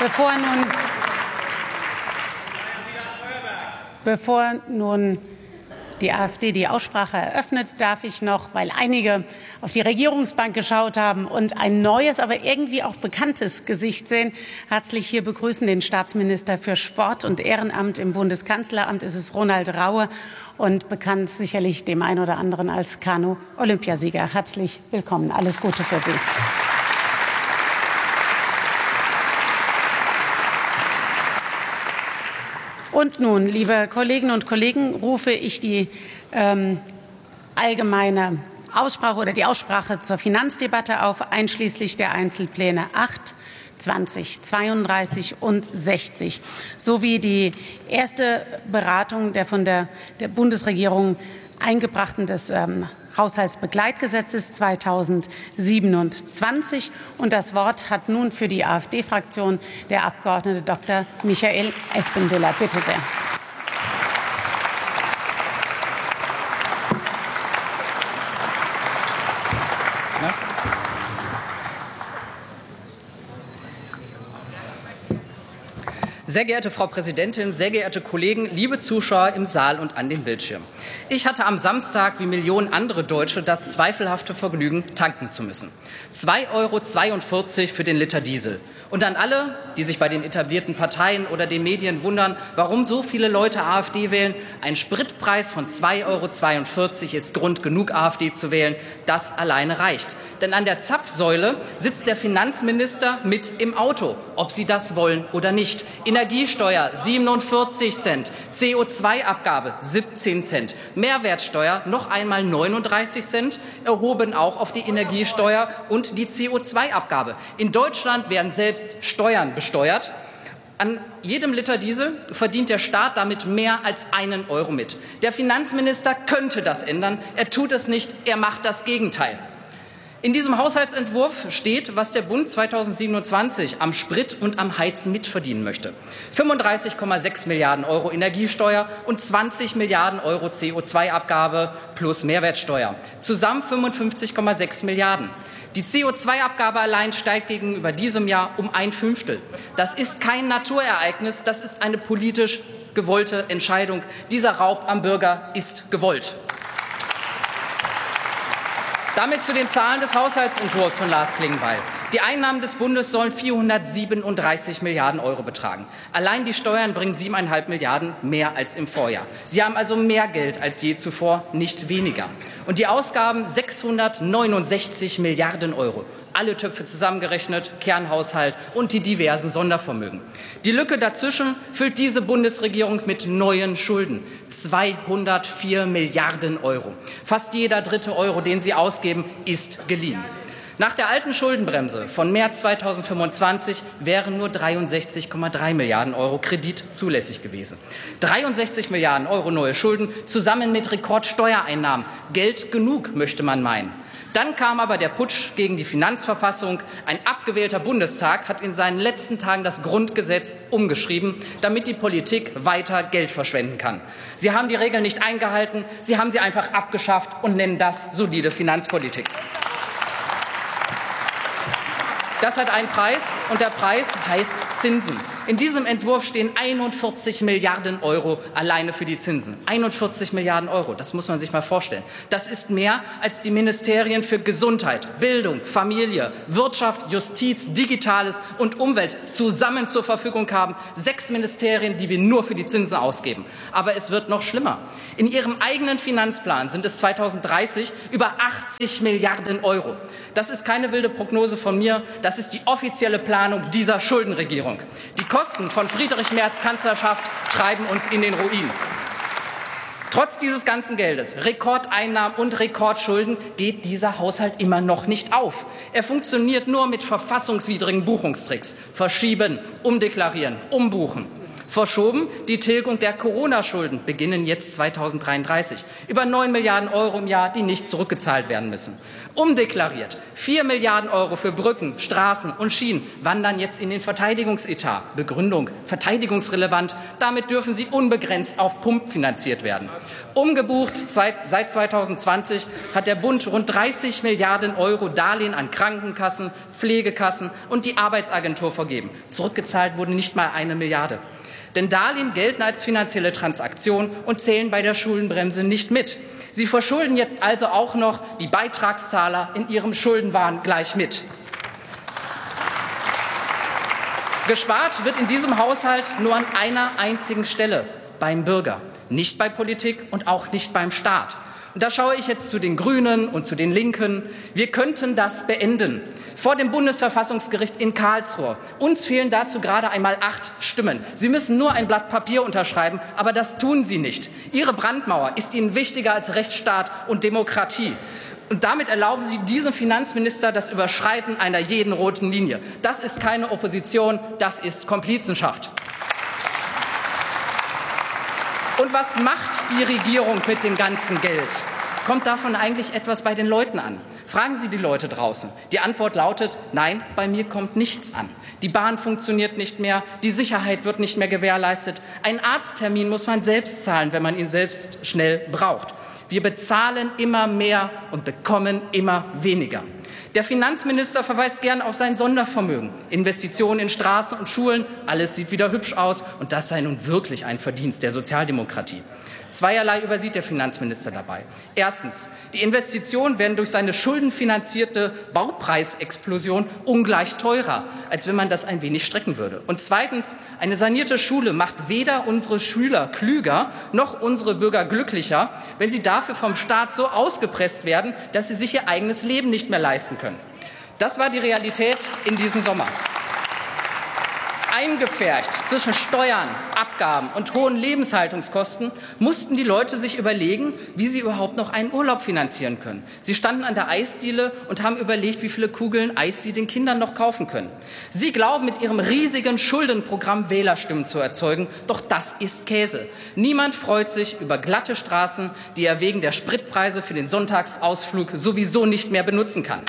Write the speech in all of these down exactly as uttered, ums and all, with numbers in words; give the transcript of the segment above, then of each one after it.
Bevor nun, bevor nun die AfD die Aussprache eröffnet, darf ich noch, weil einige auf die Regierungsbank geschaut haben und ein neues, aber irgendwie auch bekanntes Gesicht sehen, herzlich hier begrüßen den Staatsminister für Sport und Ehrenamt im Bundeskanzleramt. Es ist Ronald Raue und bekannt sicherlich dem einen oder anderen als Kanu-Olympiasieger. Herzlich willkommen. Alles Gute für Sie. Und nun, liebe Kolleginnen und Kollegen, rufe ich die ähm, allgemeine Aussprache oder die Aussprache zur Finanzdebatte auf, einschließlich der Einzelpläne acht, zwanzig, zweiunddreißig und sechzig, sowie die erste Beratung der von der, der Bundesregierung eingebrachten des ähm, Haushaltsbegleitgesetzes zweitausendsiebenundzwanzig. Und das Wort hat nun für die AfD-Fraktion der Abgeordnete Doktor Michael Espendiller. Bitte sehr. Ja. Sehr geehrte Frau Präsidentin, sehr geehrte Kollegen, liebe Zuschauer im Saal und an den Bildschirmen. Ich hatte am Samstag, wie Millionen andere Deutsche, das zweifelhafte Vergnügen, tanken zu müssen. zwei Euro zweiundvierzig für den Liter Diesel. Und an alle, die sich bei den etablierten Parteien oder den Medien wundern, warum so viele Leute AfD wählen, ein Spritpreis von zwei Euro zweiundvierzig ist Grund genug, AfD zu wählen. Das alleine reicht. Denn an der Zapfsäule sitzt der Finanzminister mit im Auto, ob Sie das wollen oder nicht. Energiesteuer siebenundvierzig Cent, C O zwei Abgabe siebzehn Cent, Mehrwertsteuer noch einmal neununddreißig Cent, erhoben auch auf die Energiesteuer und die C O zwei Abgabe. In Deutschland werden selbst Steuern besteuert. An jedem Liter Diesel verdient der Staat damit mehr als einen Euro mit. Der Finanzminister könnte das ändern. Er tut es nicht. Er macht das Gegenteil. In diesem Haushaltsentwurf steht, was der Bund zweitausendsiebenundzwanzig am Sprit und am Heizen mitverdienen möchte. fünfunddreißig Komma sechs Milliarden Euro Energiesteuer und zwanzig Milliarden Euro C O zwei Abgabe plus Mehrwertsteuer. Zusammen fünfundfünfzig Komma sechs Milliarden. Die C O zwei Abgabe allein steigt gegenüber diesem Jahr um ein Fünftel. Das ist kein Naturereignis, das ist eine politisch gewollte Entscheidung. Dieser Raub am Bürger ist gewollt. Damit zu den Zahlen des Haushaltsentwurfs von Lars Klingbeil. Die Einnahmen des Bundes sollen vierhundertsiebenunddreißig Milliarden Euro betragen. Allein die Steuern bringen siebeneinhalb Milliarden mehr als im Vorjahr. Sie haben also mehr Geld als je zuvor, nicht weniger. Und die Ausgaben sechshundertneunundsechzig Milliarden Euro. Alle Töpfe zusammengerechnet, Kernhaushalt und die diversen Sondervermögen. Die Lücke dazwischen füllt diese Bundesregierung mit neuen Schulden. zweihundertvier Milliarden Euro. Fast jeder dritte Euro, den sie ausgeben, ist geliehen. Nach der alten Schuldenbremse von März zweitausendfünfundzwanzig wären nur dreiundsechzig Komma drei Milliarden Euro Kredit zulässig gewesen. dreiundsechzig Milliarden Euro neue Schulden zusammen mit Rekordsteuereinnahmen. Geld genug, möchte man meinen. Dann kam aber der Putsch gegen die Finanzverfassung. Ein abgewählter Bundestag hat in seinen letzten Tagen das Grundgesetz umgeschrieben, damit die Politik weiter Geld verschwenden kann. Sie haben die Regeln nicht eingehalten, sie haben sie einfach abgeschafft und nennen das solide Finanzpolitik. Das hat einen Preis, und der Preis heißt Zinsen. In diesem Entwurf stehen einundvierzig Milliarden Euro alleine für die Zinsen. einundvierzig Milliarden Euro, das muss man sich mal vorstellen. Das ist mehr, als die Ministerien für Gesundheit, Bildung, Familie, Wirtschaft, Justiz, Digitales und Umwelt zusammen zur Verfügung haben. Sechs Ministerien, die wir nur für die Zinsen ausgeben. Aber es wird noch schlimmer. In ihrem eigenen Finanzplan sind es zweitausenddreißig über achtzig Milliarden Euro. Das ist keine wilde Prognose von mir, das ist die offizielle Planung dieser Schuldenregierung. Die Kosten von Friedrich Merz' Kanzlerschaft treiben uns in den Ruin. Trotz dieses ganzen Geldes, Rekordeinnahmen und Rekordschulden, geht dieser Haushalt immer noch nicht auf. Er funktioniert nur mit verfassungswidrigen Buchungstricks. Verschieben, umdeklarieren, umbuchen. Verschoben die Tilgung der Corona-Schulden beginnen jetzt zweitausenddreiunddreißig. Über neun Milliarden Euro im Jahr, die nicht zurückgezahlt werden müssen. Umdeklariert vier Milliarden Euro für Brücken, Straßen und Schienen wandern jetzt in den Verteidigungsetat. Begründung: verteidigungsrelevant. Damit dürfen sie unbegrenzt auf Pump finanziert werden. Umgebucht seit zweitausendzwanzig hat der Bund rund dreißig Milliarden Euro Darlehen an Krankenkassen, Pflegekassen und die Arbeitsagentur vergeben. Zurückgezahlt wurde nicht mal eine Milliarde. Denn Darlehen gelten als finanzielle Transaktion und zählen bei der Schuldenbremse nicht mit. Sie verschulden jetzt also auch noch die Beitragszahler in ihrem Schuldenwahn gleich mit. Gespart wird in diesem Haushalt nur an einer einzigen Stelle: beim Bürger, nicht bei Politik und auch nicht beim Staat. Und da schaue ich jetzt zu den Grünen und zu den Linken. Wir könnten das beenden. Vor dem Bundesverfassungsgericht in Karlsruhe. Uns fehlen dazu gerade einmal acht Stimmen. Sie müssen nur ein Blatt Papier unterschreiben, aber das tun Sie nicht. Ihre Brandmauer ist Ihnen wichtiger als Rechtsstaat und Demokratie. Und damit erlauben Sie diesem Finanzminister das Überschreiten einer jeden roten Linie. Das ist keine Opposition, das ist Komplizenschaft. Und was macht die Regierung mit dem ganzen Geld? Kommt davon eigentlich etwas bei den Leuten an? Fragen Sie die Leute draußen. Die Antwort lautet: Nein, bei mir kommt nichts an. Die Bahn funktioniert nicht mehr, die Sicherheit wird nicht mehr gewährleistet. Einen Arzttermin muss man selbst zahlen, wenn man ihn selbst schnell braucht. Wir bezahlen immer mehr und bekommen immer weniger. Der Finanzminister verweist gern auf sein Sondervermögen. Investitionen in Straßen und Schulen, alles sieht wieder hübsch aus. Und das sei nun wirklich ein Verdienst der Sozialdemokratie. Zweierlei übersieht der Finanzminister dabei. Erstens: Die Investitionen werden durch seine schuldenfinanzierte Baupreisexplosion ungleich teurer, als wenn man das ein wenig strecken würde. Und zweitens: Eine sanierte Schule macht weder unsere Schüler klüger noch unsere Bürger glücklicher, wenn sie dafür vom Staat so ausgepresst werden, dass sie sich ihr eigenes Leben nicht mehr leisten können. Das war die Realität in diesem Sommer. Eingepfercht zwischen Steuern, Abgaben und hohen Lebenshaltungskosten mussten die Leute sich überlegen, wie sie überhaupt noch einen Urlaub finanzieren können. Sie standen an der Eisdiele und haben überlegt, wie viele Kugeln Eis sie den Kindern noch kaufen können. Sie glauben, mit ihrem riesigen Schuldenprogramm Wählerstimmen zu erzeugen, doch das ist Käse. Niemand freut sich über glatte Straßen, die er wegen der Spritpreise für den Sonntagsausflug sowieso nicht mehr benutzen kann.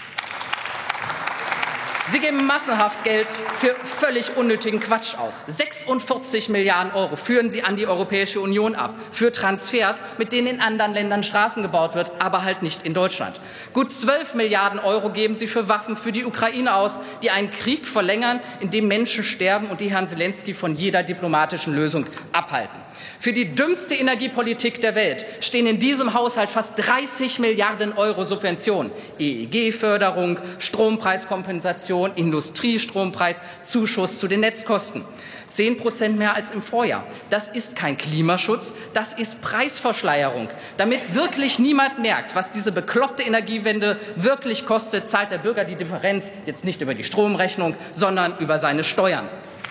Sie geben massenhaft Geld für völlig unnötigen Quatsch aus. sechsundvierzig Milliarden Euro führen Sie an die Europäische Union ab für Transfers, mit denen in anderen Ländern Straßen gebaut wird, aber halt nicht in Deutschland. Gut zwölf Milliarden Euro geben Sie für Waffen für die Ukraine aus, die einen Krieg verlängern, in dem Menschen sterben und die Herrn Zelensky von jeder diplomatischen Lösung abhalten. Für die dümmste Energiepolitik der Welt stehen in diesem Haushalt fast dreißig Milliarden Euro Subventionen. E E G-Förderung, Strompreiskompensation, Industriestrompreis, Zuschuss zu den Netzkosten. Zehn Prozent mehr als im Vorjahr. Das ist kein Klimaschutz, das ist Preisverschleierung. Damit wirklich niemand merkt, was diese bekloppte Energiewende wirklich kostet, zahlt der Bürger die Differenz jetzt nicht über die Stromrechnung, sondern über seine Steuern.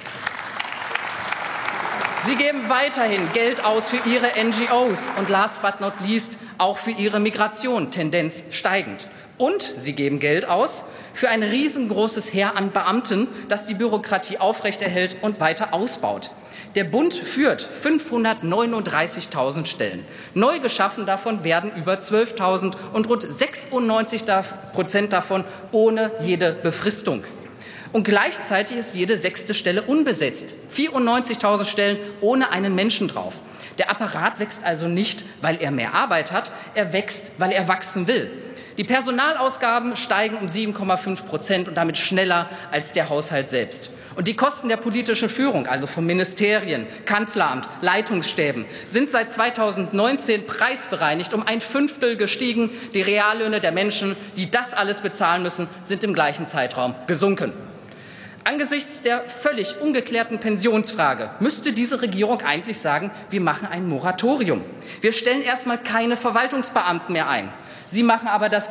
Sie geben weiterhin Geld aus für Ihre N G Os und last but not least auch für Ihre Migration, Tendenz steigend. Und Sie geben Geld aus für ein riesengroßes Heer an Beamten, das die Bürokratie aufrechterhält und weiter ausbaut. Der Bund führt fünfhundertneununddreißigtausend Stellen. Neu geschaffen davon werden über zwölftausend und rund sechsundneunzig Prozent davon ohne jede Befristung. Und gleichzeitig ist jede sechste Stelle unbesetzt. vierundneunzigtausend Stellen ohne einen Menschen drauf. Der Apparat wächst also nicht, weil er mehr Arbeit hat, er wächst, weil er wachsen will. Die Personalausgaben steigen um sieben Komma fünf Prozent und damit schneller als der Haushalt selbst. Und die Kosten der politischen Führung, also von Ministerien, Kanzleramt, Leitungsstäben, sind seit zweitausendneunzehn preisbereinigt um ein Fünftel gestiegen. Die Reallöhne der Menschen, die das alles bezahlen müssen, sind im gleichen Zeitraum gesunken. Angesichts der völlig ungeklärten Pensionsfrage müsste diese Regierung eigentlich sagen, wir machen ein Moratorium. Wir stellen erst mal keine Verwaltungsbeamten mehr ein. Sie machen aber das